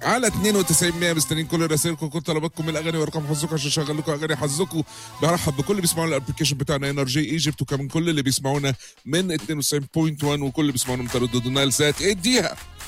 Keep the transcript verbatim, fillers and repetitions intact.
على اتنين وتسعين مية. مستنيين كل رسائلكم وكل طلباتكم من الاغاني وارقام حظكم عشان نشغل لكم اغاني حظكم. برحب بكل اللي بيسمعونا الابلكيشن بتاعنا انرجي ايجيبت، وكمان كل اللي بيسمعونا من اتنين وتسعين فاصلة واحد، وكل اللي بيسمعونا من تردد النايل سات. اديها